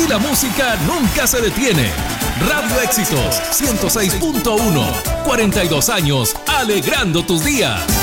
y la música nunca se detiene. Radio Éxitos 106.1, 42 años alegrando tus días.